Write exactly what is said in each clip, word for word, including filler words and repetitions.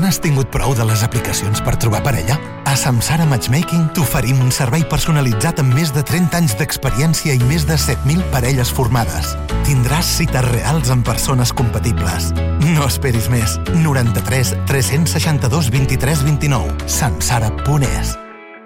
n'has tingut prou de les aplicacions per trobar parella? A Samsara Matchmaking t'oferim un servei personalitzat amb més de trenta anys d'experiència i més de set mil parelles formades. Tindràs cites reals amb persones compatibles. No esperis més. noranta-tres tres-cents seixanta-dos vint-i-tres vint-i-nou. samsara punt es.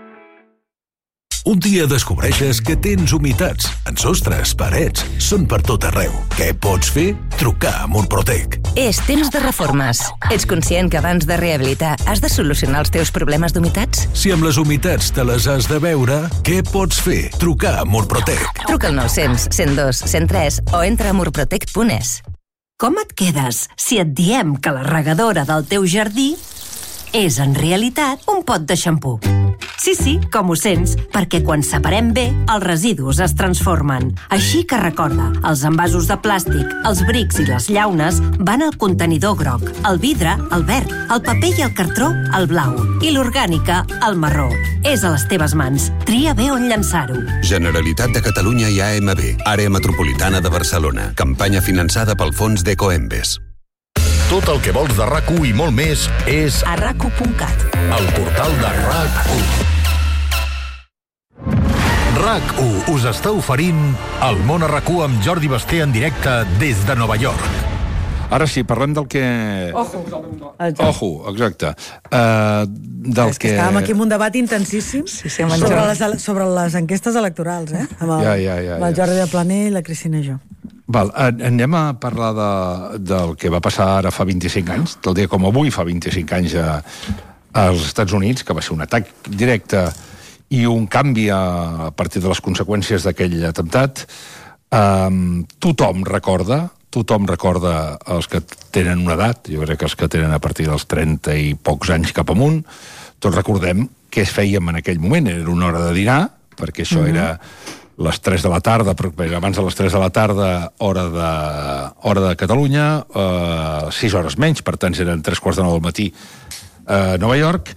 Un dia descobreixes que tens humitats en sostres, parets, són per tot arreu. Què pots fer? Trucar a Murprotec. És temps de reformes. Ets conscient que abans de rehabilitar has de solucionar els teus problemes d'humitats? Si amb les humitats te les has de veure, què pots fer? Trucar a Murprotec. Truca al nou-cents, cent dos, cent tres o entra a murprotec punt es. Com et quedes si et diem que la regadora del teu jardí és en realitat un pot de xampú? Sí, sí, com ho sents, perquè quan separem bé, els residus es transformen. Així que recorda, els envasos de plàstic, els brics i les llaunes van al contenidor groc, el vidre al verd, el paper i el cartró al blau i l'orgànica al marró. És a les teves mans. Tria bé on llançar-ho. Generalitat de Catalunya i A M B, Àrea Metropolitana de Barcelona. Campanya finançada pel fons d'Ecoembes. Tot el que vols de RAC u i molt més és a rac u punt cat, el portal de RAC u. RAC u us està oferint el món a RAC u amb Jordi Basté en directe des de Nova York. Ara sí, parlem del que... Ojo. Ojo, exacte. Uh, del és que, que estàvem aquí amb un debat intensíssim sí, sí, sobre, les, sobre les enquestes electorals, eh? Amb el, ja, ja, ja, amb el Jordi de Planer i la Cristina i jo. Val, anem a parlar de, del que va passar ara fa vint-i-cinc anys, del dia com avui fa vint-i-cinc anys a, als Estats Units, que va ser un atac directe i un canvi a, a partir de les conseqüències d'aquell atemptat. Um, tothom recorda, tothom recorda els que tenen una edat, jo crec que els que tenen a partir dels trenta i pocs anys cap amunt, tots recordem què es fèiem en aquell moment, era una hora de dinar, perquè això mm-hmm. era les tres de la tarda, abans de les tres de la tarda, hora de, hora de Catalunya, eh, sis hores menys, per tant eren tres quarts de nou del matí a Nova York,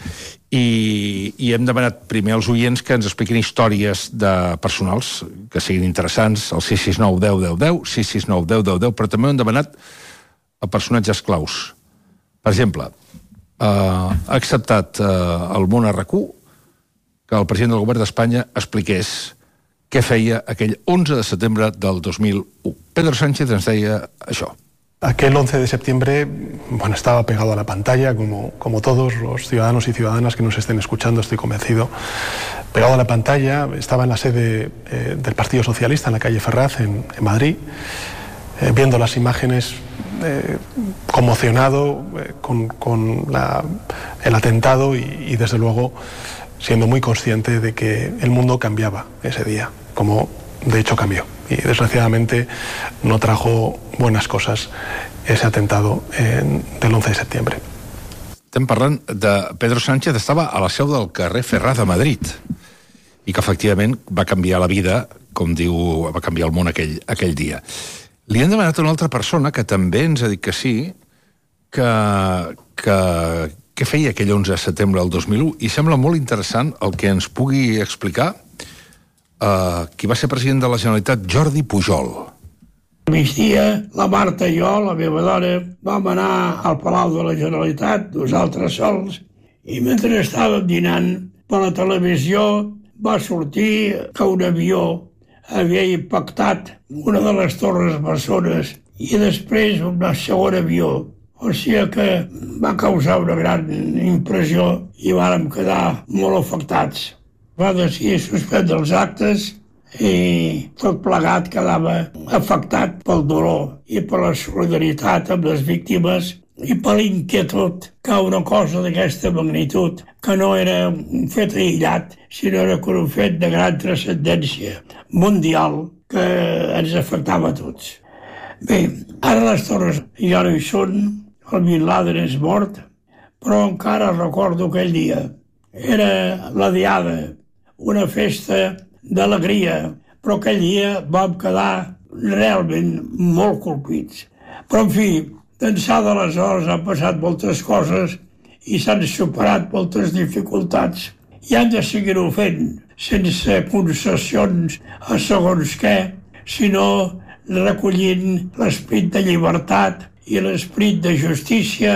i, i hem demanat primer als oients que ens expliquin històries de personals que siguin interessants, al sis sis nou deu deu deu, sis sis nou deu deu deu, però també hem demanat a personatges claus. Per exemple, eh, ha acceptat eh, el món a RAC u que el president del govern d'Espanya expliqués què feia aquell once de setembre del dos mil u. Pedro Sánchez ens deia això. Aquel once de septiembre, bueno, estaba pegado a la pantalla, como, como todos los ciudadanos y ciudadanas que nos estén escuchando, estoy convencido. Pegado a la pantalla, estaba en la sede eh, del Partido Socialista, en la calle Ferraz, en, en Madrid, eh, viendo las imágenes, eh, conmocionado eh, con, con la, el atentado y, y, desde luego, siendo muy consciente de que el mundo cambiaba ese día, como de hecho cambió. Y desgraciadamente no trajo buenas cosas ese atentado en, del once de septiembre. Estem parlant de Pedro Sánchez, estava a la seu del carrer Ferraz de Madrid i que efectivament va canviar la vida, com diu, va canviar el món aquell, aquell dia. Li hem demanat a una altra persona que també ens ha dit que sí, que, que què feia aquell onze de setembre del dos mil u, i sembla molt interessant el que ens pugui explicar Uh, qui va ser president de la Generalitat, Jordi Pujol. Al migdia, la Marta i jo, la meva dona, vam anar al Palau de la Generalitat, nosaltres sols, i mentre estàvem dinant per la televisió va sortir que un avió havia impactat una de les torres bessones i després un segon avió. O sigui que va causar una gran impressió i vàrem quedar molt afectats. Va decidir suspendre els actes i tot plegat quedava afectat pel dolor i per la solidaritat amb les víctimes i per l'inquietud que una cosa d'aquesta magnitud, que no era un fet aïllat, sinó era un fet de gran transcendència mundial que ens afectava a tots. Bé, ara les torres ja no hi són, el Bin Laden és mort, però encara recordo aquell dia. Era la diada, una festa d'alegria, però aquell dia vam quedar realment molt colpits. Però, en fi, d'ençà d'aleshores han passat moltes coses i s'han superat moltes dificultats. I han de seguir-ho fent, sense concessions a segons què, sinó recollint l'esperit de llibertat i l'esperit de justícia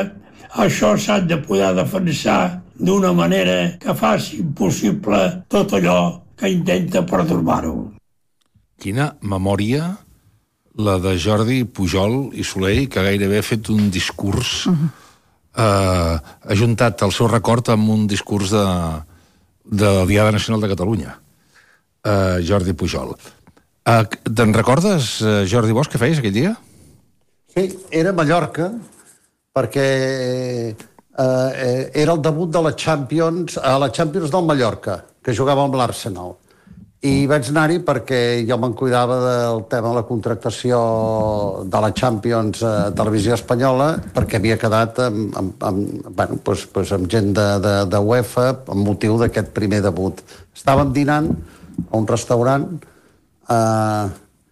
això s'ha de poder defensar d'una manera que faci impossible tot allò que intenta pertorbar-ho. Quina memòria la de Jordi Pujol i Soler, que gairebé ha fet un discurs, uh-huh. eh, ajuntat el seu record amb un discurs de, de la Diada Nacional de Catalunya. Eh, Jordi Pujol. Eh, Te'n recordes, Jordi Bosch, què feies aquell dia? Sí, era a Mallorca, perquè eh, era el debut de la Champions, a la Champions del Mallorca, que jugava amb l'Arsenal. I vaig anar-hi perquè jo me'n cuidava del tema de la contractació de la Champions a Televisió Espanyola, perquè havia quedat amb, amb, amb, bueno, doncs, doncs amb gent de, de, de UEFA amb motiu d'aquest primer debut. Estàvem dinant a un restaurant eh,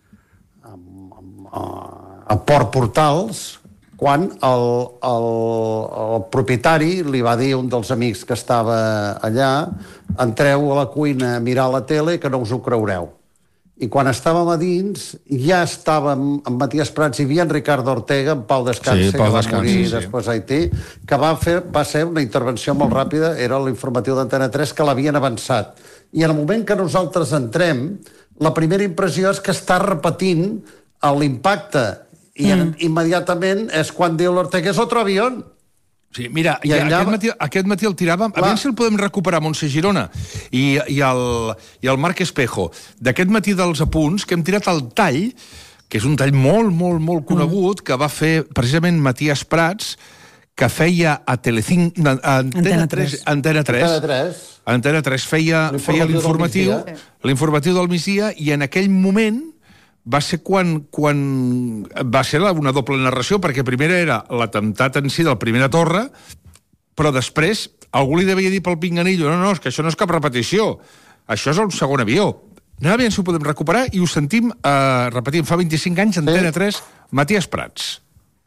a Port Portals, quan el, el, el propietari li va dir a un dels amics que estava allà: entreu a la cuina a mirar la tele, que no us ho creureu. I quan estàvem a dins, ja estàvem amb Matías Prats, hi havia en Ricardo Ortega, en Pau Descanse, sí, Pau que va Descanse, morir sí. després a Haití, que va, fer, va ser una intervenció molt ràpida, era l'informatiu d'Antena tres, que l'havien avançat. I en el moment que nosaltres entrem, la primera impressió és que està repetint l'impacte. I mm. immediatament és quan diu l'Ortega, és otro avió. Sí, mira, I allà... aquest, matí, aquest matí el tiràvem, a veure si el podem recuperar, Montse Girona i, i, el, i el Marc Espejo, d'aquest matí dels apunts, que hem tirat el tall, que és un tall molt, molt, molt conegut, mm. que va fer precisament Matías Prats, que feia a Telecinc, a Antena tres, Antena tres, Antena tres, Antena tres feia, feia l'informatiu, l'informatiu del migdia, i en aquell moment va ser quan, quan va ser una doble narració, perquè primera era l'atemptat en si de la primera torre, però després algú li devia dir pel pinganillo: no, no, és que això no és cap repetició, això és el segon avió. Anem a veure si ho podem recuperar i ho sentim, eh, repetim, fa vint-i-cinc anys, Antena tres, Matías Prats.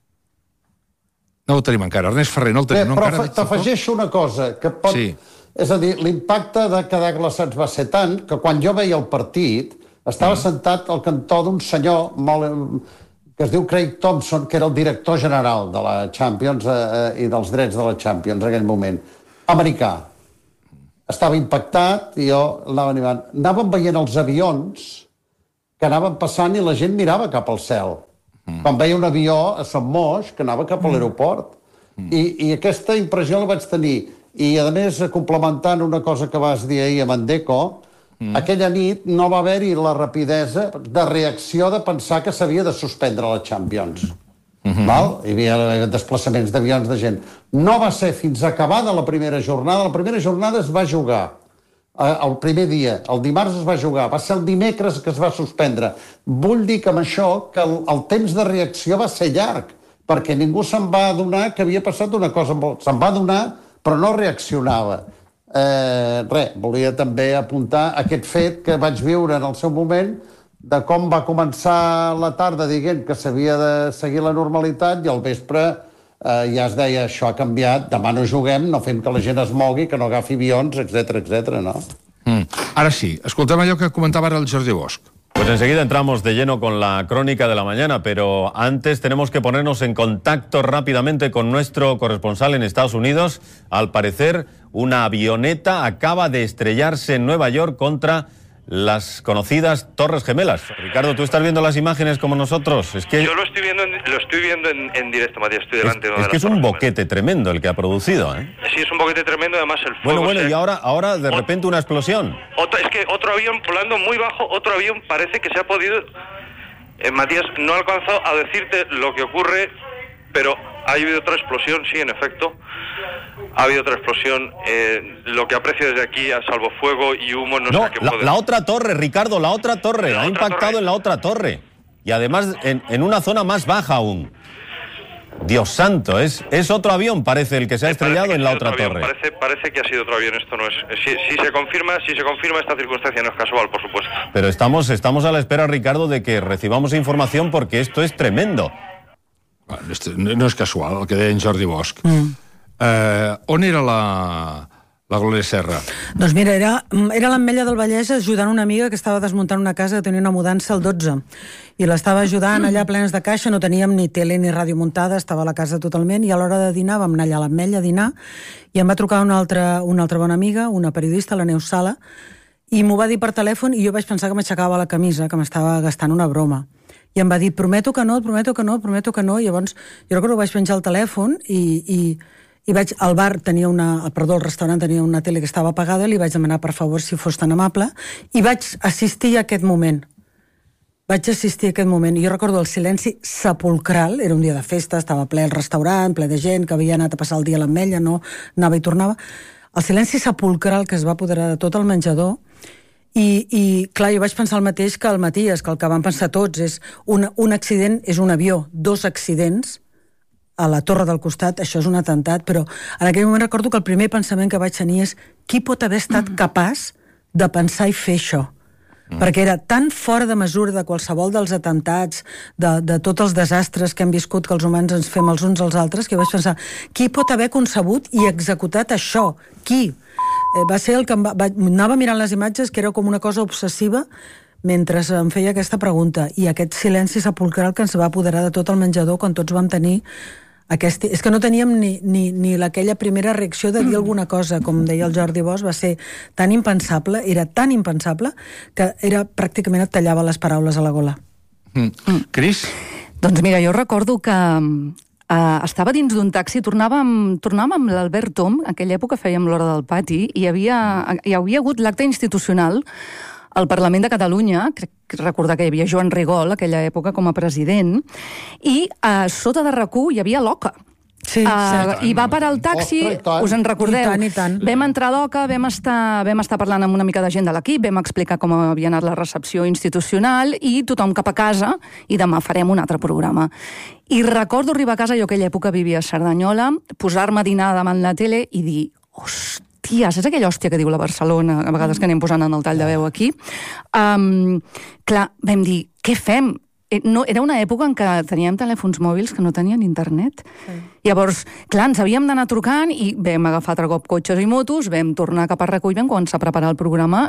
No ho tenim encara, Ernest Ferrer, no el tenim. Bé, no, però t'afegeixo una cosa, que pot... Sí. És a dir, l'impacte de quedar glaçats va ser tant que quan jo veia el partit estava mm. sentat al cantó d'un senyor molt, que es diu Craig Thompson, que era el director general de la Champions eh, i dels drets de la Champions en aquell moment, americà. Estava impactat i jo anava animant. Anàvem veient els avions que anaven passant i la gent mirava cap al cel. Mm. Quan veia un avió a Sant Moix que anava cap a l'aeroport. Mm. I, I aquesta impressió la vaig tenir. I, a més, complementant una cosa que vas dir ahir a Mandeco, Mm. aquella nit no va haver-hi la rapidesa de reacció de pensar que s'havia de suspendre la Champions. Mm-hmm. Val? Hi havia desplaçaments d'avions de gent. No va ser fins acabada la primera jornada. La primera jornada es va jugar eh, el primer dia. El dimarts es va jugar. Va ser el dimecres que es va suspendre. Vull dir que amb això que el, el temps de reacció va ser llarg, perquè ningú se'n va adonar que havia passat una cosa molt... Se'n va adonar, però no reaccionava. Eh, res, volia també apuntar aquest fet que vaig viure en el seu moment de com va començar la tarda dient que s'havia de seguir la normalitat i al vespre eh, ja es deia això ha canviat, demà no juguem, no fem que la gent es mogui, que no agafi avions, etcètera, etcètera, no? Mm. Ara sí, escoltem allò que comentava ara el Jordi Bosch. Pues enseguida entramos de lleno con la crónica de la mañana, pero antes tenemos que ponernos en contacto rápidamente con nuestro corresponsal en Estados Unidos. Al parecer, una avioneta acaba de estrellarse en Nueva York contra las conocidas Torres Gemelas. Ricardo, ¿tú estás viendo las imágenes como nosotros? Es que... Yo lo estoy viendo en, lo estoy viendo en, en directo, Matías, estoy delante. Es, de es que es un boquete tremendo el que ha producido, ¿eh? Sí, es un boquete tremendo, además el fuego... Bueno, bueno, se... y ahora, ahora de repente una explosión. Otro, es que otro avión volando muy bajo, otro avión parece que se ha podido... Eh, Matías, no he alcanzado a decirte lo que ocurre, pero ha habido otra explosión, sí, en efecto. Ha habido otra explosión. Eh, lo que aprecio desde aquí a salvo fuego y humo no, no sé qué la, puede... la otra torre, Ricardo, la otra torre. La ha otra impactado torre. en la otra torre. Y además en, en una zona más baja aún. Dios santo, es, es otro avión, parece, el que se ha estrellado en la otra torre. Parece, parece que ha sido otro avión, esto no es... Si, si se confirma, si se confirma esta circunstancia no es casual, por supuesto. Pero estamos, estamos a la espera, Ricardo, de que recibamos información porque esto es tremendo. No és casual, el que deia en Jordi Bosch. Mm. Eh, on era la, la Glòria Serra? Doncs mira, era, era l'Ametlla del Vallès ajudant una amiga que estava desmuntant una casa que tenia una mudança al dotze. I l'estava ajudant allà plenes de caixa, no teníem ni tele ni ràdio muntada, estava a la casa totalment, i a l'hora de dinar vam anar allà a l'Ametlla a dinar, i em va trucar una altra, una altra bona amiga, una periodista, la Neus Sala, i m'ho va dir per telèfon, i jo vaig pensar que m'aixecava la camisa, que m'estava gastant una broma. I em va dir, prometo que no, prometo que no, prometo que no, i llavors jo recordo que vaig penjar el telèfon i... i I vaig, al bar tenia una, perdó, el restaurant tenia una tele que estava apagada, li vaig demanar per favor si fos tan amable, i vaig assistir a aquest moment. Vaig assistir a aquest moment, i jo recordo el silenci sepulcral, era un dia de festa, estava ple el restaurant, ple de gent que havia anat a passar el dia a l'Ametlla, no anava i tornava. El silenci sepulcral que es va apoderar de tot el menjador, i, i clar, jo vaig pensar el mateix que el Matías, que el que van pensar tots és un, un accident és un avió, dos accidents, a la torre del costat, això és un atemptat, però en aquell moment recordo que el primer pensament que vaig tenir és qui pot haver estat capaç de pensar i fer això? Mm. Perquè era tan fora de mesura de qualsevol dels atemptats, de, de tots els desastres que hem viscut, que els humans ens fem els uns als altres, que vaig pensar, qui pot haver concebut i executat això? Qui? Eh, va ser el que em va, va, anava mirant les imatges, que era com una cosa obsessiva, mentre em feia aquesta pregunta, i aquest silenci sepulcral que ens va apoderar de tot el menjador quan tots vam tenir aquest... És que no teníem ni, ni, ni aquella primera reacció de dir alguna cosa, com deia el Jordi Bosch, va ser tan impensable, era tan impensable, que era pràcticament et tallava les paraules a la gola. Mm. Mm. Cris? Doncs mira, jo recordo que Uh, estava dins d'un taxi, tornàvem, tornàvem amb l'Albert Tom, en aquella època fèiem l'hora del pati, i hi havia, hi havia hagut l'acte institucional al Parlament de Catalunya, crec recordar que hi havia Joan Rigol, aquella època, com a president, i uh, sota de RAC u hi havia l'Oca. Sí, uh, i va parar el taxi, Ostres, us en recordeu? I tant, i tant. Vam entrar a l'Oca, vam estar, vam estar parlant amb una mica de gent de l'equip, vam explicar com havia anat la recepció institucional i tothom cap a casa, i demà farem un altre programa. I recordo arribar a casa, jo aquella època vivia a Cerdanyola, posar-me a dinar davant la tele i dir, hòsties, és aquella hòstia que diu la Barcelona, a vegades que anem posant en el tall de veu aquí. Um, clar, vam dir, què fem? No, era una època en què teníem telèfons mòbils que no tenien internet. Sí. Llavors, clar, ens havíem d'anar trucant i vam agafar altre cop cotxes i motos, vam tornar cap a RAC u i vam començar a preparar el programa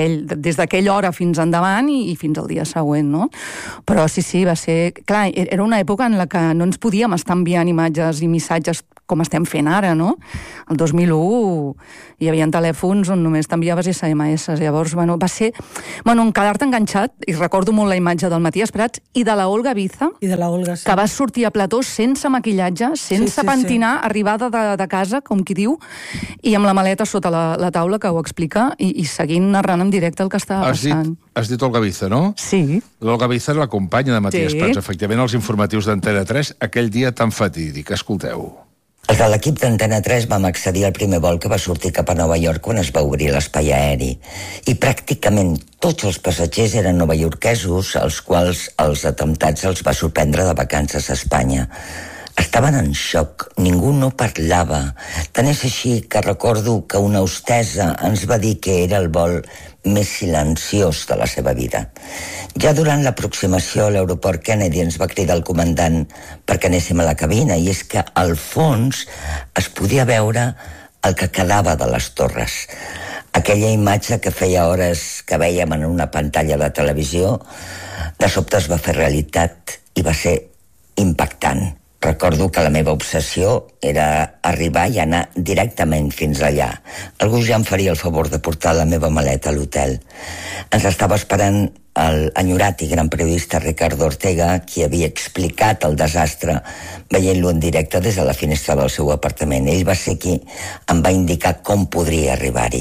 des d'aquella hora fins endavant i, i fins al dia següent, no? Però sí, sí, va ser... Clar, era una època en la que no ens podíem estar enviant imatges i missatges com estem fent ara, no? El dos mil u hi havia telèfons on només t'enviaves esse eme esse. Llavors, bueno, va ser... Bueno, en quedar-te enganxat, i recordo molt la imatge del Matías Prats i de la Olga Biza, I de la Olga, sí. que va sortir a plató sense maquillatge, sense sí, sí, pentinar, sí. arribada de, de casa, com qui diu, i amb la maleta sota la, la taula, que ho explica, i, i seguint narrant en directe el que estava has passant. Dit, has dit Olga Biza, no? Sí. L'Olga Biza és la companya de Matías sí. Prats. Efectivament, els informatius d'Antena tres, aquell dia tan fatídic. Escolteu. Els de l'equip d'Antena tres vam accedir al primer vol que va sortir cap a Nova York quan es va obrir l'espai aeri. I pràcticament tots els passatgers eren novaiorquesos, als quals els atemptats els va sorprendre de vacances a Espanya. Estaven en xoc, ningú no parlava. Tant és així que recordo que una hostessa ens va dir que era el vol més silenciós de la seva vida. Ja durant l'aproximació a l'aeroport Kennedy ens va cridar el comandant perquè anéssim a la cabina, i és que al fons es podia veure el que quedava de les torres. Aquella imatge que feia hores que vèiem en una pantalla de televisió, de sobte es va fer realitat i va ser impactant. Recordo que la meva obsessió era arribar i anar directament fins allà. Algú ja em faria el favor de portar la meva maleta a l'hotel. Ens estava esperant el enyorat i gran periodista Ricardo Ortega, qui havia explicat el desastre veient-lo en directe des de la finestra del seu apartament. Ell va ser qui em va indicar com podria arribar-hi.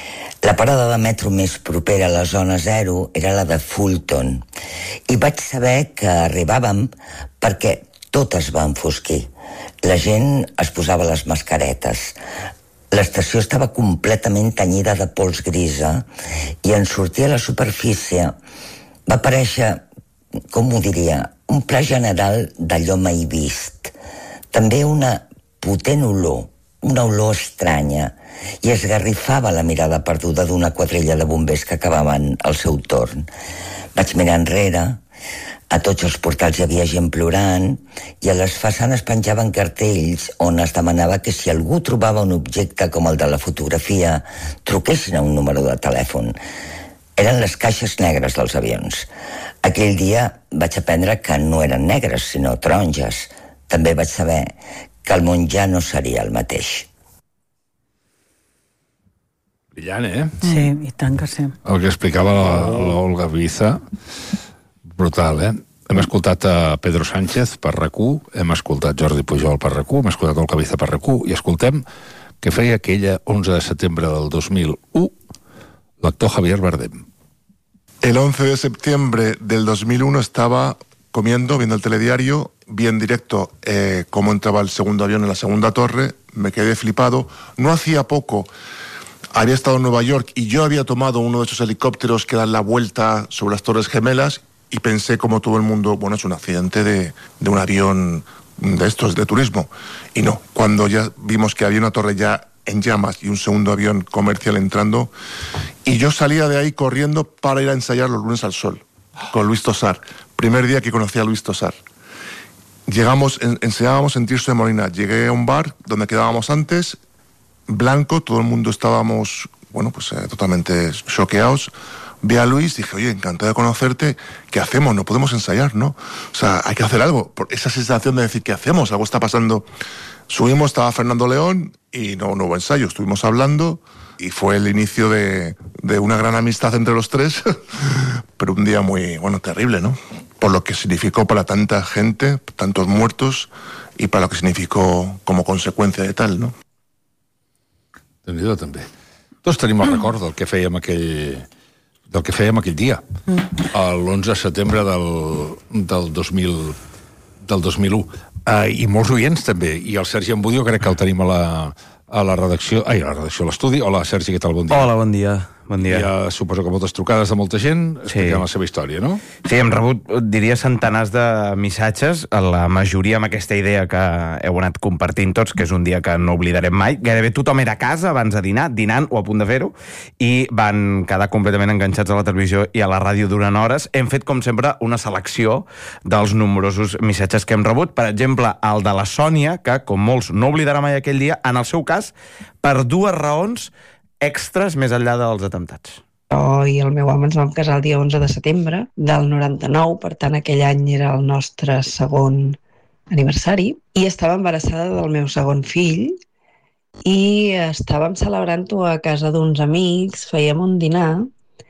La parada de metro més propera a la zona zero era la de Fulton, i vaig saber que arribàvem perquè tot es va enfosquir. La gent es posava les mascaretes. L'estació estava completament tenyida de pols grisa i en sortir a la superfície va aparèixer, com ho diria, un pla general d'allò mai vist. També una potent olor, una olor estranya, i esgarrifava la mirada perduda d'una quadrilla de bombers que acabaven el seu torn. Vaig mirar enrere A tots els portals hi havia gent plorant i a les façanes penjaven cartells on es demanava que si algú trobava un objecte com el de la fotografia, truquessin a un número de telèfon. Eren les caixes negres dels avions. Aquell dia vaig aprendre que no eren negres, sinó taronges. També vaig saber que el món ja no seria el mateix. Brillant, eh? Sí, i tant que sí. El que explicava l'Olga Biza, brutal, eh? Hem escoltat a Pedro Sánchez per R A C U, hem escoltat Jordi Pujol per R A C U, hem escoltat Olga Biza per R A C U, i escoltem que feia aquella once de setembre del dos mil u l'actor Javier Bardem. El once de septiembre del dos mil uno estaba comiendo, viendo el telediario, vi en directo eh, cómo entraba el segundo avión en la segunda torre, me quedé flipado. No hacía poco había estado en Nueva York y yo había tomado uno de esos helicópteros que dan la vuelta sobre las Torres Gemelas y pensé, como todo el mundo, bueno, es un accidente de, de un avión de estos, de turismo. Y no, cuando ya vimos que había una torre ya en llamas y un segundo avión comercial entrando, y yo salía de ahí corriendo para ir a ensayar los lunes al sol, con Luis Tosar. Primer día que conocí a Luis Tosar. Llegamos, en, ensayábamos en Tirso de Molina. Llegué a un bar donde quedábamos antes, blanco, todo el mundo estábamos, bueno, pues eh, totalmente choqueados. Vi a Luis, dije, oye, encantado de conocerte, ¿qué hacemos? No podemos ensayar, ¿no? O sea, hay que hacer algo. Por esa sensación de decir, ¿qué hacemos? Algo está pasando. Subimos, estaba Fernando León y no, no hubo ensayo, estuvimos hablando y fue el inicio de, de una gran amistad entre los tres, pero un día muy, bueno, terrible, ¿no? Por lo que significó para tanta gente, tantos muertos, y para lo que significó como conseqüència de tal, no? Déu-n'hi-do, també. Tots tenim el record del que fèiem aquell, del que fèiem aquell dia, l'onze de setembre del, del, dos mil, del dos mil u. Uh, I molts oients, també. I el Sergi Ambudio crec que el tenim a la, a la redacció, ai, a la redacció, a l'estudi. Hola, Sergi, què tal? Bon dia. Hola, bon dia. Bon dia. Hi ha, suposo que moltes trucades de molta gent explicant sí. la seva història, no? Sí, hem rebut, diria, centenars de missatges, la majoria amb aquesta idea que heu anat compartint tots, que és un dia que no oblidarem mai. Gairebé tothom era a casa abans de dinar, dinant o a punt de fer-ho, i van quedar completament enganxats a la televisió i a la ràdio durant hores. Hem fet, com sempre, una selecció dels nombrosos missatges que hem rebut. Per exemple, el de la Sònia, que, com molts, no oblidarà mai aquell dia, en el seu cas, per dues raons extras més enllà dels atemptats. Jo i el meu home ens vam casar el dia onze de setembre del noranta-nou, per tant aquell any era el nostre segon aniversari, i estava embarassada del meu segon fill i estàvem celebrant-ho a casa d'uns amics, fèiem un dinar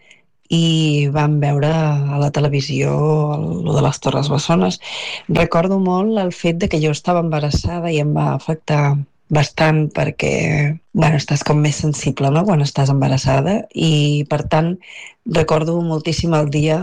i vam veure a la televisió el de les Torres Bessones. Recordo molt el fet de que jo estava embarassada i em va afectar bastant perquè, bueno, estàs com més sensible, no?, quan estàs embarassada, i per tant recordo moltíssim el dia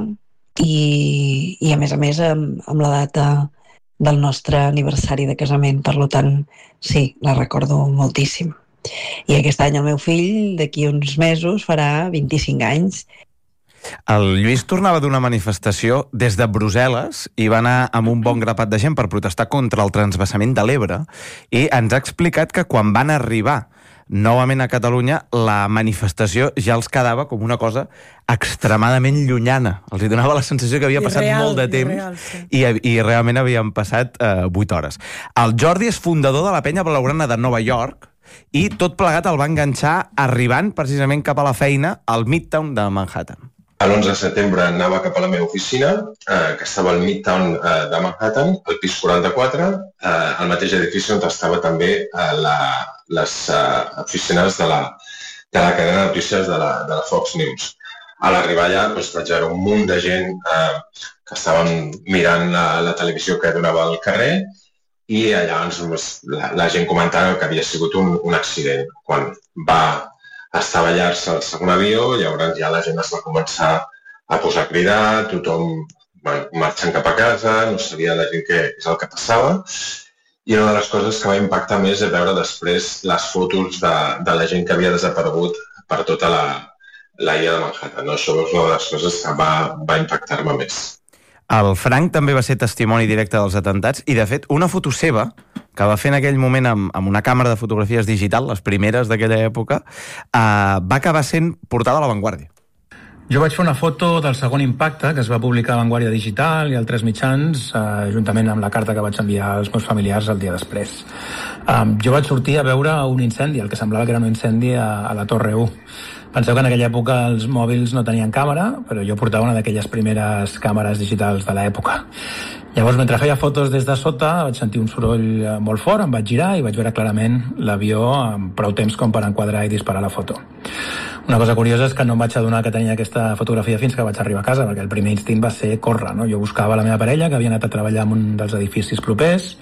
i, i a més a més amb, amb la data del nostre aniversari de casament, per tant, sí, la recordo moltíssim. I aquest any el meu fill, d'aquí uns mesos, farà vint-i-cinc anys. El Lluís tornava d'una manifestació des de Brussel·les i va anar amb un bon grapat de gent per protestar contra el transvasament de l'Ebre, i ens ha explicat que quan van arribar novament a Catalunya la manifestació ja els quedava com una cosa extremadament llunyana. Els hi donava la sensació que havia passat real, molt de temps real, sí. i, i realment havien passat eh, vuit hores. El Jordi és fundador de la penya blaugrana de Nova York i tot plegat el va enganxar arribant precisament cap a la feina al Midtown de Manhattan. L'onze de setembre anava cap a la meva oficina, eh, que estava al Midtown eh, de Manhattan, al pis quaranta-quatre, eh, al mateix edifici on estava també eh, la, les eh, oficines de la, de la cadena de notícies de la, de la Fox News. A l'arribar allà doncs, vaig veure un munt de gent eh, que estaven mirant la, la televisió que donava al carrer, i allà doncs, la, la gent comentava que havia sigut un, un accident. Quan va estava llarg el segon avió, llavors ja la gent es va començar a posar a cridar, tothom marxant cap a casa, no sabia la gent què és el que passava. I una de les coses que va impactar més és veure després les fotos de, de la gent que havia desaparegut per tota la, la illa de Manhattan. No? Això és una de les coses que va, va impactar-me més. El Frank també va ser testimoni directe dels atemptats i, de fet, una foto seva que va fer en aquell moment amb, amb una càmera de fotografies digital, les primeres d'aquella època, eh, va acabar sent portada a La Vanguardia. Jo vaig fer una foto del segon impacte que es va publicar a Vanguardia Digital i altres mitjans, eh, juntament amb la carta que vaig enviar als meus familiars el dia després. Um, jo vaig sortir a veure un incendi, el que semblava que era un incendi a, a la Torre u. Penseu que en aquella època els mòbils no tenien càmera, però jo portava una d'aquelles primeres càmeres digitals de l'època. Llavors, mentre feia fotos des de sota, vaig sentir un soroll molt fort, em vaig girar i vaig veure clarament l'avió amb prou temps com per enquadrar i disparar la foto. Una cosa curiosa és que no em vaig adonar que tenia aquesta fotografia fins que vaig arribar a casa, perquè el primer instint va ser córrer, no? Jo buscava la meva parella, que havia anat a treballar en un dels edificis propers,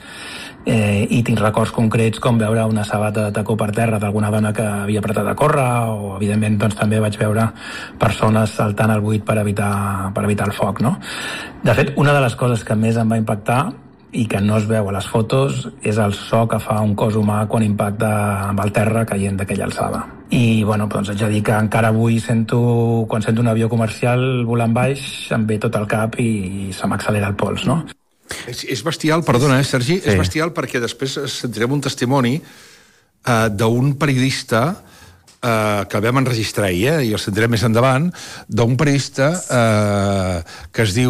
eh, i tinc records concrets com veure una sabata de tacó per terra d'alguna dona que havia apretat a córrer, o evidentment doncs, també vaig veure persones saltant al buit per evitar, per evitar el foc, no? De fet, una de les coses que més em va impactar i que no es veu a les fotos és el so que fa un cos humà quan impacta amb el terra caient d'aquella alçada. I, bueno, doncs haig de dir que encara avui sento, quan sento un avió comercial volant baix, em ve tot el cap i se m'accelera el pols, no? És, és bestial, perdona, eh, Sergi, sí. És bestial perquè després sentirem un testimoni eh, d'un periodista Uh, que el vam enregistrar ahir, eh, i el sentirem més endavant, d'un periodista uh, que es diu...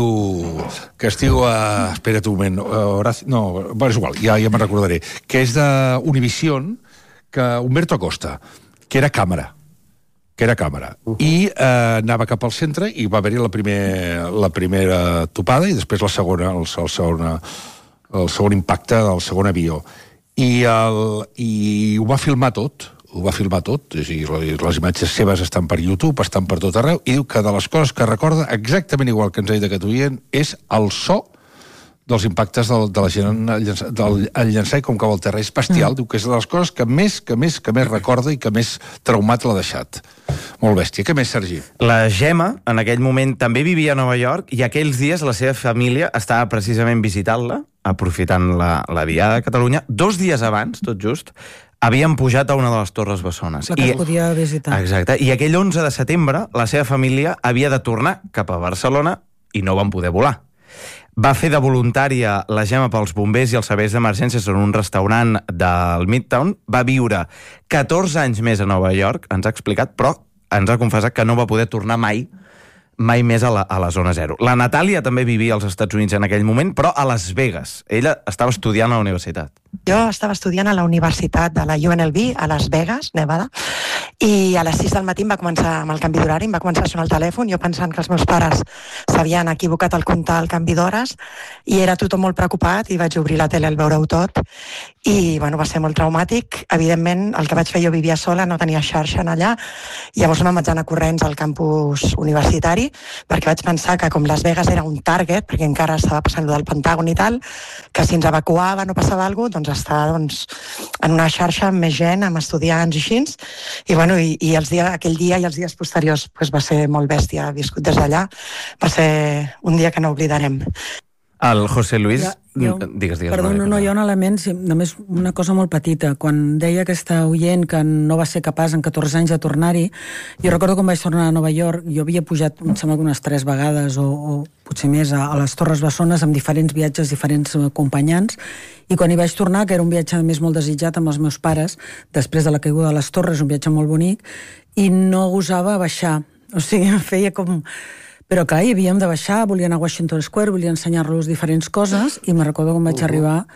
que es diu... Uh, espera't un moment... Uh, Horacio, no, bueno, és igual, ja, ja me'n recordaré. Que és d'Univision, que Humberto Acosta, que era càmera. Que era càmera. Uh -huh. I uh, anava cap al centre i va haver-hi la, primer, la primera topada i després la segona, el, el, segona, el segon impacte del segon avió. I, el, i ho va filmar tot, ho va filmar tot, és a dir, les imatges seves estan per YouTube, estan per tot arreu, i diu que de les coses que recorda, exactament igual que ens ha dit aquest oient, és el so dels impactes del, de la gent del llançar i com cau al terra. És bestial, mm. diu que és de les coses que més, que més, que més recorda i que més traumat l'ha deixat. Molt bèstia. Què més, Sergi? La Gemma, en aquell moment, també vivia a Nova York i aquells dies la seva família estava precisament visitant-la, aprofitant la, la Diada de Catalunya. Dos dies abans, tot just, havien pujat a una de les Torres Bessones. La que I, podia visitar. Exacte. I aquell onze de setembre la seva família havia de tornar cap a Barcelona i no van poder volar. Va fer de voluntària la Gemma pels bombers i els serveis d'emergències en un restaurant del Midtown. Va viure catorze anys més a Nova York, ens ha explicat, però ens ha confessat que no va poder tornar mai mai més a la, a la zona zero. La Natàlia també vivia als Estats Units en aquell moment, però a Las Vegas. Ella estava estudiant a la universitat. Jo estava estudiant a la Universitat de la U N L V a Las Vegas, Nevada, i a les sis del matí em va començar amb el canvi d'horari, em va començar a sonar el telèfon, jo pensant que els meus pares s'havien equivocat al comptar el canvi d'hores, i era tothom molt preocupat, i vaig obrir la tele al veure-ho tot, i bueno, va ser molt traumàtic. Evidentment, el que vaig fer, jo vivia sola, no tenia xarxa en allà, llavors me'n vaig anar corrents al campus universitari, perquè vaig pensar que com Las Vegas era un target, perquè encara estava passant del Pentàgon i tal, que si ens evacuava no passava alguna cosa, doncs estar doncs, en una xarxa amb més gent, amb estudiants i així, i, bueno, i, i els dia, aquell dia i els dies posteriors pues, va ser molt bèstia, viscut des d'allà, va ser un dia que no oblidarem. El José Luis... Ja, jo, digues, digues. Perdó, no, no, hi ha un element, sí, només una cosa molt petita. Quan deia aquesta oient que no va ser capaç en catorze anys de tornar-hi, jo recordo quan vaig tornar a Nova York, jo havia pujat, em sembla que unes tres vegades o, o potser més a, a les Torres Bessones amb diferents viatges, diferents acompanyants, i quan hi vaig tornar, que era un viatge més molt desitjat amb els meus pares, després de la caiguda de les Torres, un viatge molt bonic, i no gosava baixar. O sigui, em feia com... Però clar, hi havíem de baixar, volia anar a Washington Square, volia ensenyar-los diferents coses, i me recordo quan vaig uh-huh. arribar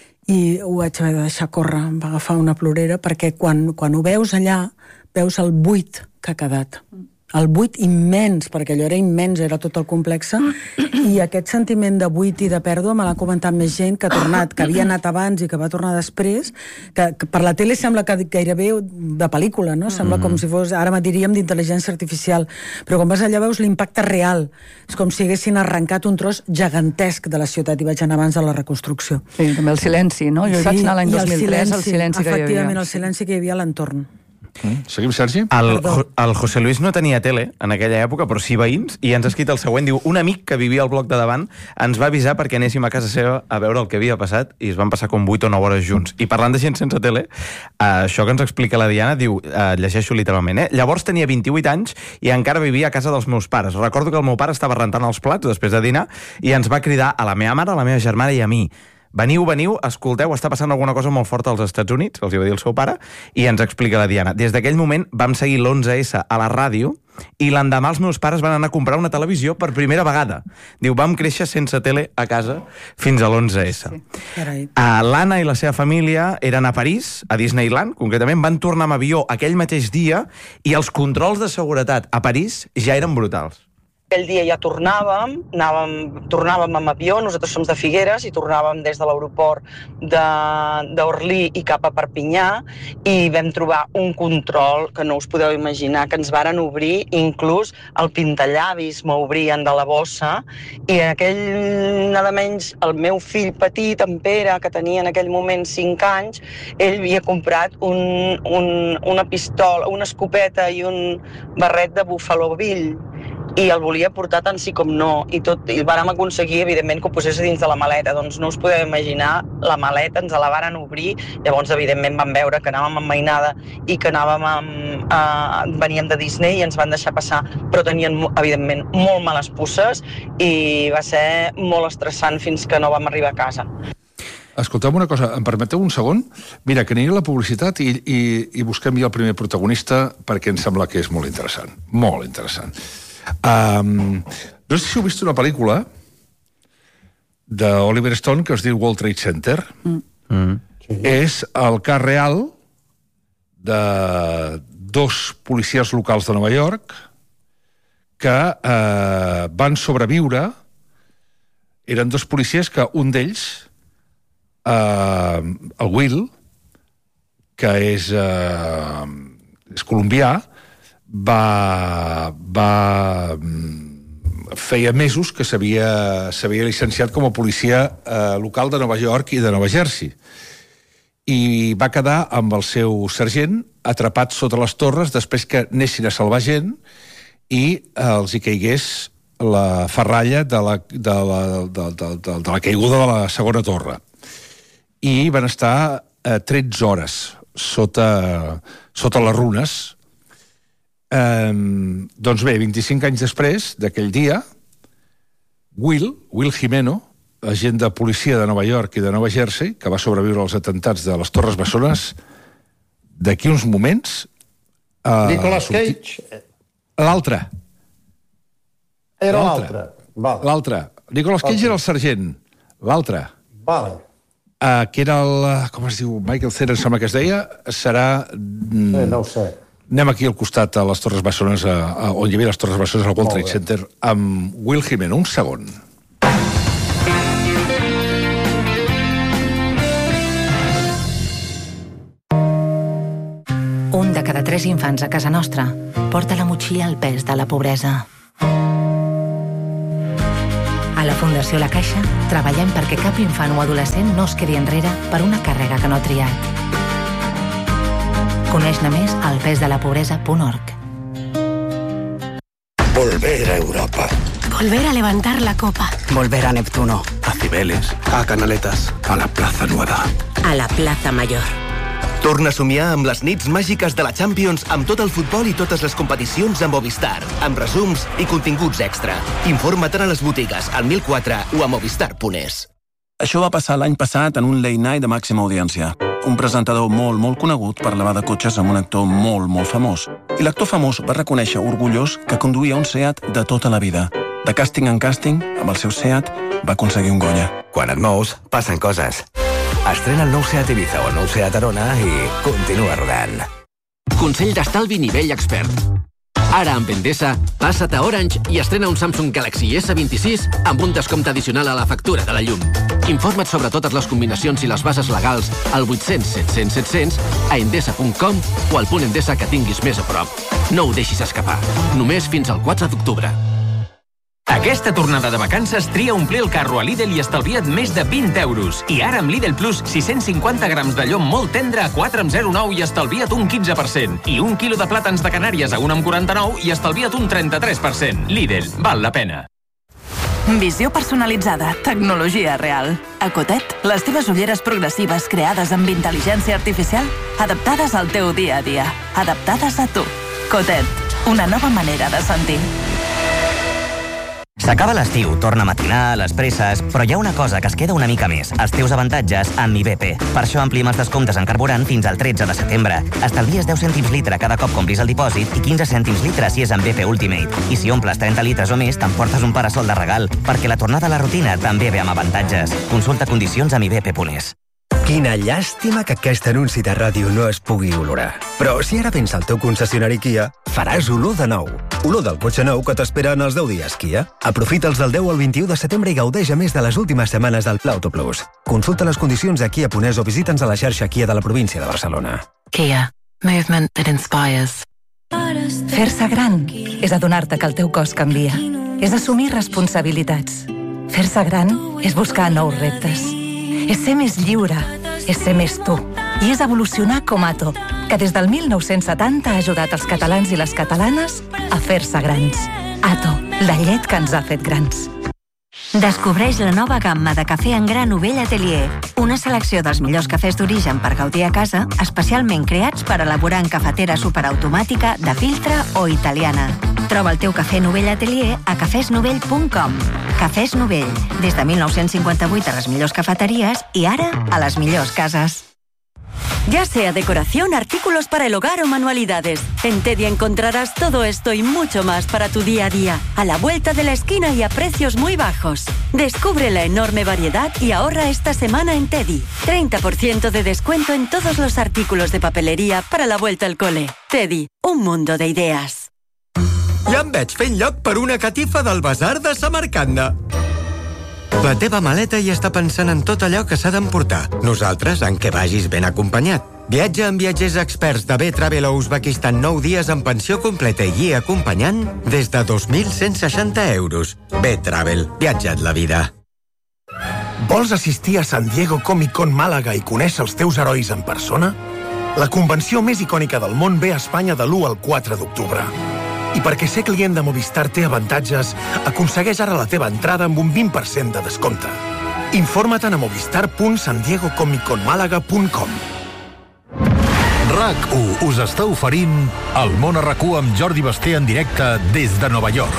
i ho vaig haver de deixar córrer, em va agafar una plorera, perquè quan, quan ho veus allà, veus el buit que ha quedat. El buit immens, perquè allò era immens, era tot el complex, i aquest sentiment de buit i de pèrdua me l'ha comentat més gent que ha tornat, que havia anat abans i que va tornar després, que, que per la tele sembla que gairebé de pel·lícula, no? Sembla com si fos, ara me diríem d'intel·ligència artificial, però quan vas allà veus l'impacte real, és com si haguessin arrencat un tros gegantesc de la ciutat, i vaig anar abans de la reconstrucció. Sí, també el silenci, no? Jo sí, vaig anar l'any dos mil tres, el silenci que hi havia. Efectivament, el silenci que hi havia a l'entorn. Mm. Seguim, Sergi? El, el José Luis no tenia tele en aquella època, però sí veïns, i ens ha escrit el següent. Diu, un amic que vivia al bloc de davant ens va avisar perquè anéssim a casa seva a veure el que havia passat, i es van passar com vuit o nou hores junts. I parlant de gent sense tele, uh, això que ens explica la Diana, diu, uh, llegeixo literalment, eh? Llavors tenia vint-i-vuit anys i encara vivia a casa dels meus pares. Recordo que el meu pare estava rentant els plats després de dinar i ens va cridar a la meva mare, a la meva germana i a mi. veniu, veniu, escolteu, està passant alguna cosa molt forta als Estats Units, els hi va dir el seu pare, i ens explica la Diana. Des d'aquell moment vam seguir l'onze esse a la ràdio i l'endemà els meus pares van anar a comprar una televisió per primera vegada. Diu, vam créixer sense tele a casa fins a l'onze esse. Carai. L'Anna i la seva família eren a París, a Disneyland, concretament, van tornar amb avió aquell mateix dia i els controls de seguretat a París ja eren brutals. Aquell dia ja tornàvem, anàvem, tornàvem amb avió, nosaltres som de Figueres i tornàvem des de l'aeroport d'Orly i cap a Perpinyà i vam trobar un control que no us podeu imaginar, que ens varen obrir, inclús el pintallavis m'obrien de la bossa i en aquell, nada menys, el meu fill petit, en Pere, que tenia en aquell moment cinc anys, ell havia comprat un, un, una pistola, una escopeta i un barret de Buffalo Bill i el volia portar tant sí com no, i tot, i vàrem aconseguir, evidentment, que ho posés dins de la maleta. Doncs no us podeu imaginar, la maleta ens la varen obrir, llavors, evidentment, vam veure que anàvem amb mainada i que anàvem amb, eh, veníem de Disney i ens van deixar passar, però tenien, evidentment, molt males puces i va ser molt estressant fins que no vam arribar a casa. Escolteu una cosa, em permeteu un segon? Mira, que aniré a la publicitat i, i, i busquem ja el primer protagonista perquè em sembla que és molt interessant, molt interessant. Um, no sé si heu vist una pel·lícula d'Oliver Stone que es diu World Trade Center. Mm. Mm. Sí. És el cas real de dos policies locals de Nova York que eh, van sobreviure. Eren dos policies que un d'ells, eh, el Will, que és, eh, és colombià, va, va feia mesos que s'havia s'havia llicenciat com a policia eh, local de Nova York i de Nova Jersey i va quedar amb el seu sergent atrapat sota les torres després que anessin a salvar gent i eh, els hi caigués la ferralla de la, de, la, de, de, de, de la caiguda de la segona torre i van estar eh, tretze hores sota, sota les runes. Um, doncs bé, vint-i-cinc anys després d'aquell dia, Will, Will Jimeno, agent de policia de Nova York i de Nova Jersey, que va sobreviure als atentats de les Torres Bessones, d'aquí uns moments... Uh, Nicolas Cage. L'altre. Era l'altre. Vale. L'altre. Nicolas Cage okay. Era el sergent. L'altre. Vale. Uh, que era el... Com es diu? Michael Cera, em sembla que es deia. Serà... Eh, no ho sé. Anem aquí al costat a les Torres Bessones, a, a, on hi havia les Torres Bessones al World Trade Center, amb Will Jimeno. Un segon. Un de cada tres infants a casa nostra porta la motxilla al pes de la pobresa. A la Fundació La Caixa treballem perquè cap infant o adolescent no es quedi enrere per una càrrega que no ha triat. Coneix-ne més al pes de la pobresa punt org. Volver a Europa. Volver a levantar la copa. Volver a Neptuno. A Cibeles. A Canaletas. A la Plaza Nueva. A la Plaza Mayor. Torna a somiar amb les nits màgiques de la Champions amb tot el futbol i totes les competicions a Movistar, amb resums i continguts extra. Informa't a les botigues, al mil quatre o a movistar punt es. Això va passar l'any passat en un late night de màxima audiència. Un presentador molt, molt conegut parlava de cotxes amb un actor molt, molt famós. I l'actor famós va reconèixer orgullós que conduïa un Seat de tota la vida. De càsting en càsting, amb el seu Seat, va aconseguir un Goya. Quan et mous, passen coses. Estrena el nou Seat Ibiza o el nou Seat Arona i continua rodant. Consell d'estalvi nivell expert. Ara amb Endesa, passa't a Orange i estrena un Samsung Galaxy essa vint-i-sis amb un descompte addicional a la factura de la llum. Informa't sobre totes les combinacions i les bases legals al vuit cents set cents set cents a endesa punt com o al punt Endesa que tinguis més a prop. No ho deixis escapar. Només fins al quatre d'octubre. Aquesta tornada de vacances tria omplir el carro a Lidl i estalvia't més de vint euros. I ara amb Lidl Plus, sis-cents cinquanta grams de llom molt tendre a quatre coma zero nou i estalvia't un quinze per cent. I un quilo de plàtans de Canàries a un coma quaranta-nou i estalvia't un trenta-tres per cent. Lidl, val la pena. Visió personalitzada, tecnologia real. A Cotet, les teves ulleres progressives creades amb intel·ligència artificial, adaptades al teu dia a dia, adaptades a tu. Cotet, una nova manera de sentir. S'acaba l'estiu, torna a matinar, les presses, però hi ha una cosa que es queda una mica més, els teus avantatges amb I B P. Per això ampliem els descomptes en carburant fins al tretze de setembre. Estalvies deu cèntims litre cada cop compris el dipòsit i quinze cèntims litre si és amb B P Ultimate. I si omples trenta litres o més, t'emportes un parasol de regal, perquè la tornada a la rutina també ve amb avantatges. Consulta condicions amb i b p punt es. Quina llàstima que aquest anunci de ràdio no es pugui olorar. Però si ara vens al teu concessionari Kia, faràs olor de nou. Olor del cotxe nou que t'espera en els deu dies Kia. Aprofita'ls del deu al vint-i-u de setembre i gaudeix a més de les últimes setmanes del Auto Plus. Consulta les condicions a Kia punt es o visita'ns a la xarxa Kia de la província de Barcelona. Kia. Movement that inspires. Fer-se gran és adonar-te que el teu cos canvia. És assumir responsabilitats. Fer-se gran és buscar nous reptes. És ser més lliure, és ser més tu. I és evolucionar com Ato, que des del mil nou-cents setanta ha ajudat els catalans i les catalanes a fer-se grans. Ato, la llet que ens ha fet grans. Descobreix la nova gamma de cafè en gra Novell Atelier, una selecció dels millors cafès d'origen per gaudir a casa, especialment creats per elaborar en cafetera superautomàtica, de filtre o italiana. Troba el teu cafè Novell Atelier a cafès novell punt com. Cafès Novell, des de mil nou-cents cinquanta-vuit a les millors cafeteries i ara a les millors cases. Ya sea decoración, artículos para el hogar o manualidades, en Teddy encontrarás todo esto y mucho más para tu día a día, a la vuelta de la esquina y a precios muy bajos. Descubre la enorme variedad y ahorra esta semana en Teddy. treinta por ciento de descuento en todos los artículos de papelería para la vuelta al cole. Teddy, un mundo de ideas. Ja em veig fent lloc per una catifa del Basar de Samarcanda. La teva maleta ja està pensant en tot allò que s'ha d'emportar. Nosaltres, en què vagis ben acompanyat. Viatja amb viatgers experts de B-Travel a Uzbekistan nou dies amb pensió completa i guia acompanyant des de dos mil cent seixanta euros. B-Travel, viatja't la vida. Vols assistir a San Diego Comic Con Màlaga i conèixer els teus herois en persona? La convenció més icònica del món ve a Espanya de l'u al quatre d'octubre. I perquè ser client de Movistar té avantatges, aconsegueix ara la teva entrada amb un vint per cent de descompte. Informa-te'n a movistar punt san diego comic con malaga punt com. RAC u us està oferint el Món a RAC u amb Jordi Basté en directe des de Nova York.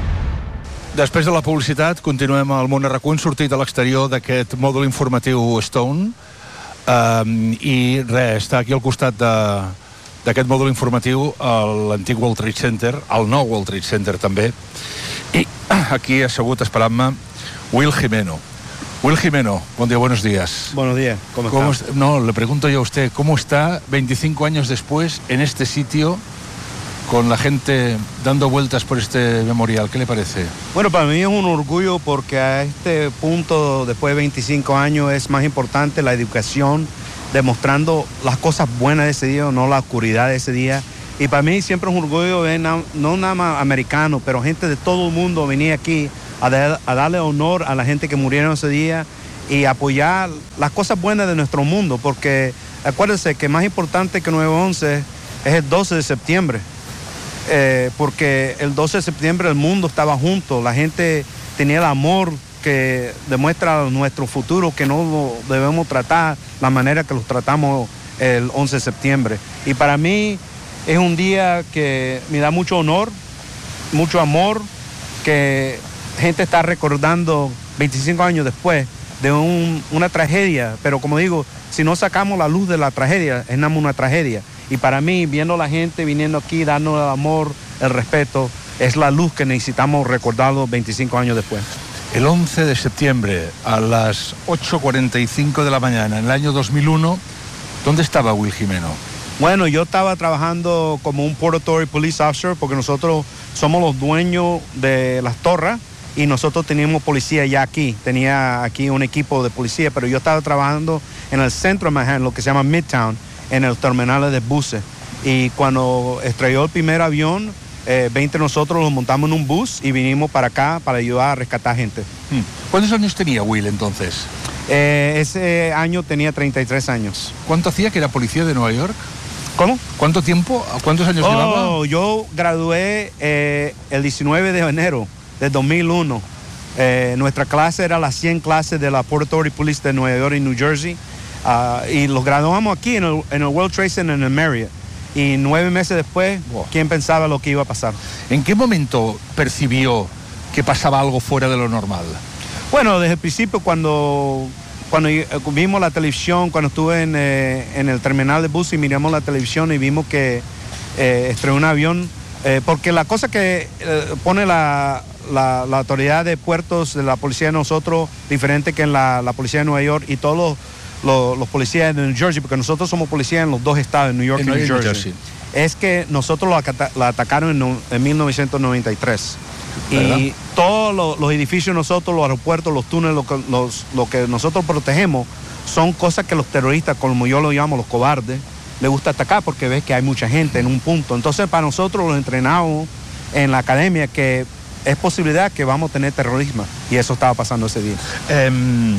Després de la publicitat, continuem al Món a RAC u. Hem sortit a l'exterior d'aquest mòdul informatiu Stone um, i res, està aquí al costat de... d'aquest mòdul informatiu a l'antic World Trade Center, al nou World Trade Center també, y aquí assegut esperant-me Will Jimeno. Will Jimeno, buen día, buenos días. Buenos días, ¿cómo, ¿Cómo está? está? No, le pregunto yo a usted, ¿cómo está veinticinco años después en este sitio con la gente dando vueltas por este memorial? ¿Qué le parece? Bueno, para mí es un orgullo porque a este punto, después de veinticinco años, es más importante la educación, demostrando las cosas buenas de ese día, no la oscuridad de ese día. Y para mí siempre es un orgullo ver, no, no nada más americanos, pero gente de todo el mundo venir aquí a, de, a darle honor a la gente que murieron ese día y apoyar las cosas buenas de nuestro mundo, porque acuérdense que más importante que nueve once es el doce de septiembre, eh, porque el doce de septiembre el mundo estaba junto, la gente tenía el amor que demuestra nuestro futuro, que no lo debemos tratar la manera que los tratamos el once de septiembre. Y para mí es un día que me da mucho honor, mucho amor, que gente está recordando veinticinco años después de un, una tragedia, pero como digo, si no sacamos la luz de la tragedia, es nada más una tragedia. Y para mí, viendo a la gente viniendo aquí, dando el amor, el respeto, es la luz que necesitamos recordarlo veinticinco años después. El once de septiembre a las ocho cuarenta y cinco de la mañana, en el año dos mil uno, ¿dónde estaba Will Jimeno? Bueno, yo estaba trabajando como un Port Authority Police Officer porque nosotros somos los dueños de las torres y nosotros teníamos policía ya aquí. Tenía aquí un equipo de policía, pero yo estaba trabajando en el centro de Manhattan, lo que se llama Midtown, en el terminal de buses. Y cuando estrelló el primer avión, Eh, veinte nosotros los montamos en un bus y vinimos para acá para ayudar a rescatar gente. Hmm. ¿Cuántos años tenía Will entonces? Eh, ese año tenía treinta y tres años. ¿Cuánto hacía que era policía de Nueva York? ¿Cómo? ¿Cuánto tiempo? ¿Cuántos años oh, llevaba? Yo gradué eh, el diecinueve de enero de dos mil uno. Eh, nuestra clase era las cien clases de la Port Authority Police de Nueva York y New Jersey. Uh, y los graduamos aquí en el, en el World Trade Center en el Marriott. Y nueve meses después, wow. ¿Quién pensaba lo que iba a pasar? ¿En qué momento percibió que pasaba algo fuera de lo normal? Bueno, desde el principio cuando, cuando vimos la televisión, cuando estuve en, eh, en el terminal de bus y miramos la televisión y vimos que eh, estrelló un avión, eh, porque la cosa que eh, pone la, la, la autoridad de puertos de la policía de nosotros, diferente que en la, la policía de Nueva York y todos los, los, los policías de New Jersey, porque nosotros somos policías en los dos estados, en New York y New Jersey, Jersey, es que nosotros la, la atacaron en, en mil novecientos noventa y tres. ¿verdad? Y todos los, los edificios nosotros, los aeropuertos, los túneles, lo que, los, lo que nosotros protegemos son cosas que los terroristas, como yo lo llamo, los cobardes, les gusta atacar porque ves que hay mucha gente en un punto. Entonces para nosotros los entrenamos en la academia que es posibilidad que vamos a tener terrorismo y eso estaba pasando ese día. Um,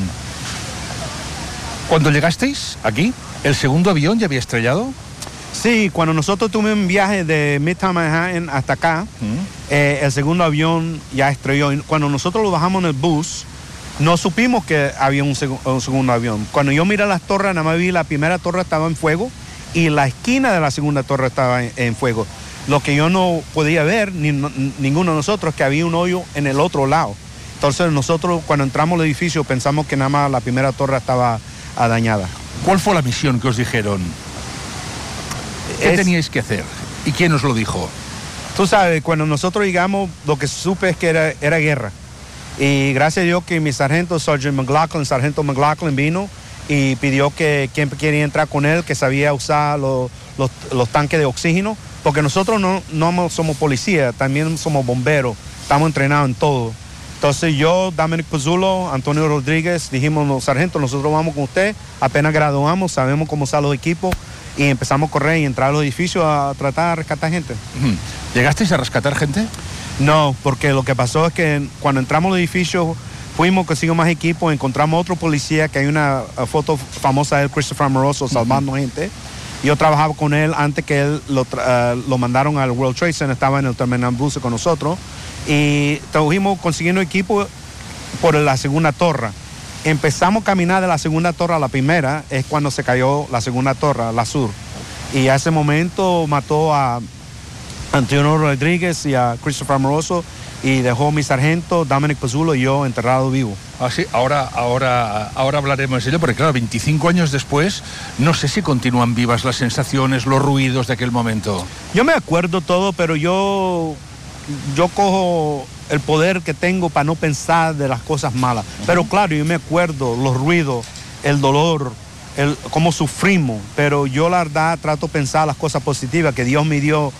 cuando llegasteis aquí, ¿el segundo avión ya había estrellado? Sí, cuando nosotros tuvimos un viaje de Midtown Manhattan hasta acá, mm. eh, el segundo avión ya estrelló. Cuando nosotros lo bajamos en el bus, no supimos que había un, seg un segundo avión. Cuando yo miré las torres, nada más vi la primera torre estaba en fuego y la esquina de la segunda torre estaba en, en fuego. Lo que yo no podía ver, ni no, ninguno de nosotros, que había un hoyo en el otro lado. Entonces nosotros cuando entramos al edificio pensamos que nada más la primera torre estaba uh, dañada. ¿Cuál fue la misión que os dijeron? ¿Qué es, teníais que hacer? ¿Y quién os lo dijo? Tú sabes, cuando nosotros llegamos, lo que supe es que era, era guerra. Y gracias a Dios que mi sargento, Sergeant McLaughlin, sargento McLaughlin vino y pidió que quien quería entrar con él, que sabía usar los, los, los tanques de oxígeno, porque nosotros no, no somos policías, también somos bomberos, estamos entrenados en todo. Entonces yo, Dominic Pizzulo, Antonio Rodríguez, dijimos, sargento, nosotros vamos con usted, apenas graduamos, sabemos cómo usar los equipos, y empezamos a correr y entrar a los edificios a tratar de rescatar gente. ¿Llegasteis a rescatar gente? No, porque lo que pasó es que cuando entramos a los edificios fuimos, conseguimos más equipo, encontramos otro policía, que hay una foto famosa de él, Christopher Amoroso, salvando uh-huh. gente. Yo trabajaba con él antes que él lo, uh, lo mandaron al World Trade Center, estaba en el terminal bus con nosotros, y trabajamos consiguiendo equipo por la segunda torre. Empezamos a caminar de la segunda torre a la primera, es cuando se cayó la segunda torre, la sur. Y a ese momento mató a Antonio Rodríguez y a Christopher Amoroso y dejó a mi sargento, Dominic Pizzulo y yo enterrado vivo. Ah, sí, ahora, ahora, ahora hablaremos de ello, porque claro, veinticinco años después, no sé si continúan vivas las sensaciones, los ruidos de aquel momento. Yo me acuerdo todo, pero yo, yo cojo el poder que tengo para no pensar de las cosas malas. Uh-huh. Pero claro, yo me acuerdo los ruidos, el dolor, el, cómo sufrimos, pero yo la verdad trato de pensar las cosas positivas, que Dios me dio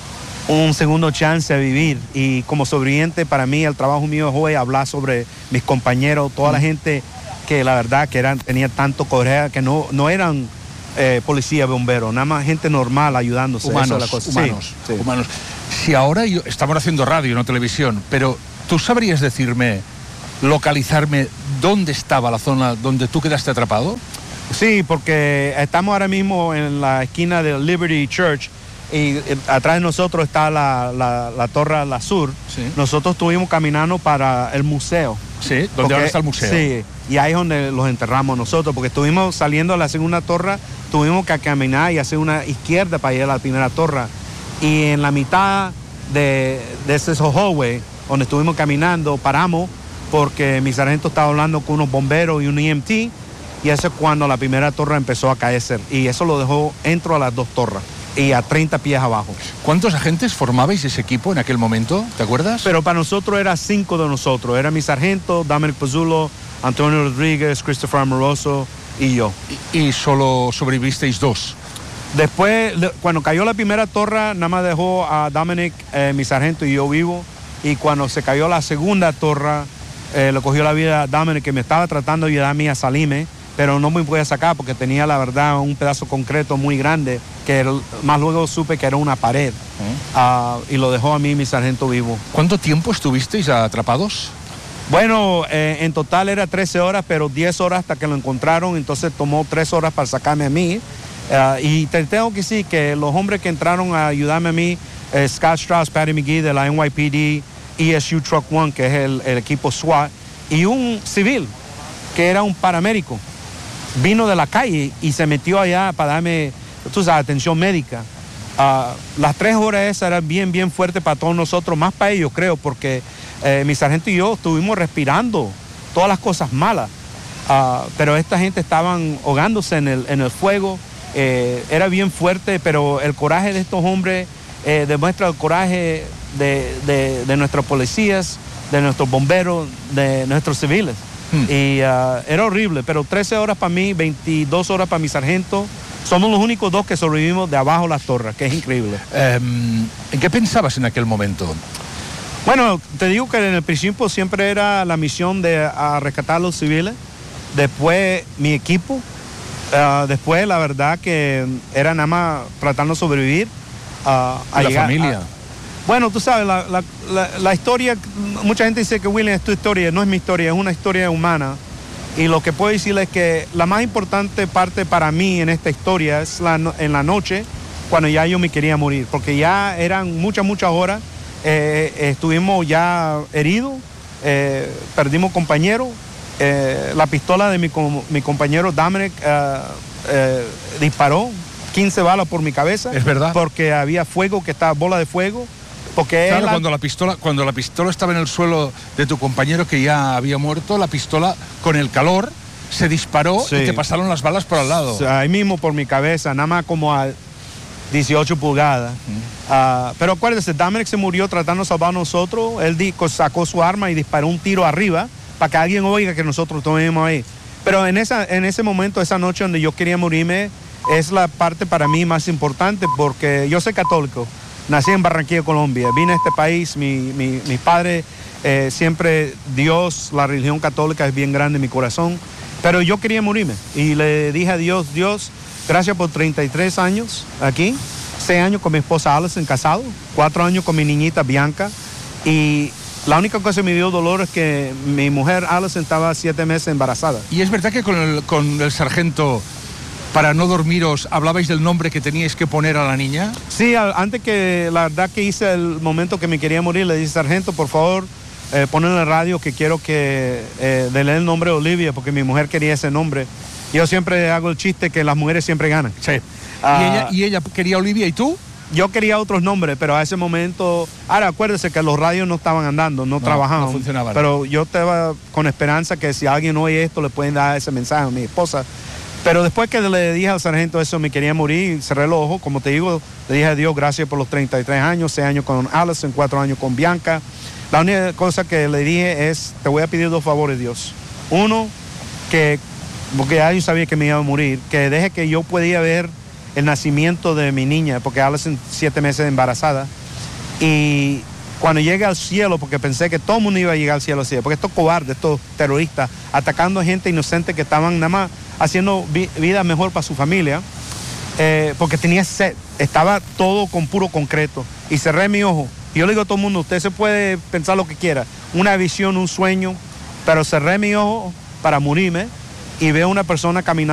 un segundo chance a vivir, y como sobreviviente para mí el trabajo mío es hoy hablar sobre mis compañeros, toda uh-huh. la gente que la verdad que eran, tenía tanto coraje, que no, no eran eh, policías, bomberos, nada más gente normal ayudándose. Humanos, eso es la cosa. humanos, sí, sí. humanos. Si ahora yo, estamos haciendo radio, no televisión, pero ¿tú sabrías decirme, localizarme dónde estaba la zona donde tú quedaste atrapado? Sí, porque estamos ahora mismo en la esquina de Liberty Church y atrás de nosotros está la, la, la Torre La Sur. Sí. Nosotros estuvimos caminando para el museo. Sí, donde porque, ahora está el museo. Sí, y ahí es donde los enterramos nosotros, porque estuvimos saliendo a la segunda torre, tuvimos que caminar y hacer una izquierda para ir a la primera torre. Y en la mitad de, de ese hallway donde estuvimos caminando, paramos porque mi sargento estaba hablando con unos bomberos y un E M T, y eso es cuando la primera torre empezó a caer, y eso lo dejó entro a las dos torres y a treinta pies abajo. ¿Cuántos agentes formabais ese equipo en aquel momento? ¿Te acuerdas? Pero para nosotros era cinco de nosotros. Era mi sargento, Dominic Pizzulo, Antonio Rodríguez, Christopher Amoroso y yo. ¿Y, y solo sobrevivisteis dos? Después, cuando cayó la primera torre, nada más dejó a Dominic, eh, mi sargento y yo vivo. Y cuando se cayó la segunda torre, eh, le cogió la vida a Dominic, que me estaba tratando de ayudar a mí a salirme, pero no me podía sacar porque tenía, la verdad, un pedazo concreto muy grande, que el, más luego supe que era una pared. ¿Eh? Uh, y lo dejó a mí mi sargento vivo. ¿Cuánto tiempo estuvisteis atrapados? Bueno, eh, en total era trece horas, pero diez horas hasta que lo encontraron, entonces tomó tres horas para sacarme a mí. Uh, y te tengo que decir que los hombres que entraron a ayudarme a mí, eh, Scott Strauss, Patty McGee de la N Y P D, E S U Truck One, que es el, el equipo SWAT, y un civil, que era un paramédico, vino de la calle y se metió allá para darme, tú sabes, atención médica. Uh, las tres horas esas eran bien, bien fuertes para todos nosotros, más para ellos creo, porque eh, mi sargento y yo estuvimos respirando todas las cosas malas, uh, pero esta gente estaban ahogándose en el, en el fuego, eh, era bien fuerte, pero el coraje de estos hombres eh, demuestra el coraje de, de, de nuestros policías, de nuestros bomberos, de nuestros civiles. Hmm. Y uh, era horrible, pero trece horas para mí, veintidós horas para mi sargento. Somos los únicos dos que sobrevivimos de abajo las torres, que es increíble. Um, ¿En qué pensabas en aquel momento? Bueno, te digo que en el principio siempre era la misión de a rescatar a los civiles. Después mi equipo. Uh, después la verdad que era nada más tratando de sobrevivir. Uh, a la llegar, familia. A, bueno, tú sabes, la, la, la, la historia, mucha gente dice que William es tu historia, no es mi historia, es una historia humana. Y lo que puedo decirles es que la más importante parte para mí en esta historia es la, en la noche, cuando ya yo me quería morir, porque ya eran muchas, muchas horas, eh, eh, estuvimos ya heridos, eh, perdimos compañeros, eh, la pistola de mi, mi compañero Dominic eh, eh, disparó quince balas por mi cabeza. Es verdad. Porque había fuego, que estaba bola de fuego. Porque claro, él... cuando la pistola cuando la pistola estaba en el suelo de tu compañero que ya había muerto, la pistola con el calor se disparó, sí, y te pasaron las balas por al lado. O sea, ahí mismo por mi cabeza, nada más como a dieciocho pulgadas. Mm. Uh, pero acuérdese, Dominic se murió tratando de salvar a nosotros. Él di, sacó su arma y disparó un tiro arriba para que alguien oiga que nosotros estuvimos ahí. Pero en, esa, en ese momento, esa noche donde yo quería morirme, es la parte para mí más importante porque yo soy católico. Nací en Barranquilla, Colombia. Vine a este país, mi, mi, mi padre, eh, siempre Dios, la religión católica es bien grande en mi corazón. Pero yo quería morirme y le dije a Dios, Dios, gracias por treinta y tres años aquí, seis años con mi esposa Alison, casado, cuatro años con mi niñita Bianca. Y la única cosa que me dio dolor es que mi mujer Alison estaba siete meses embarazada. ¿Y es verdad que con el, con el sargento... para no dormiros, hablabais del nombre que teníais que poner a la niña? Sí, antes que, la verdad que hice el momento que me quería morir, le dije, sargento, por favor, eh, pon en la radio que quiero que eh, dele el nombre Olivia, porque mi mujer quería ese nombre. Yo siempre hago el chiste que las mujeres siempre ganan. Sí. Uh, ¿Y, ella, ¿Y ella quería Olivia y tú? Yo quería otros nombres, pero a ese momento... Ahora, acuérdese que los radios no estaban andando, no, no trabajaban. No funcionaban. Pero yo estaba con esperanza que si alguien oye esto, le pueden dar ese mensaje a mi esposa. Pero después que le dije al sargento eso, me quería morir, cerré los ojos, como te digo, le dije a Dios, gracias por los treinta y tres años, seis años con Alison, cuatro años con Bianca. La única cosa que le dije es, te voy a pedir dos favores, Dios. Uno, que, porque ya yo sabía que me iba a morir, que deje que yo pudiera ver el nacimiento de mi niña, porque Alison siete meses embarazada. Y cuando llegue al cielo, porque pensé que todo el mundo iba a llegar al cielo, porque estos cobardes, estos terroristas, atacando a gente inocente que estaban nada más haciendo vi vida mejor para su familia, eh, porque tenía sed, estaba todo con puro concreto. Y cerré mi ojo. Y yo le digo a todo el mundo, usted se puede pensar lo que quiera, una visión, un sueño, pero cerré mi ojo para morirme y veo una persona caminando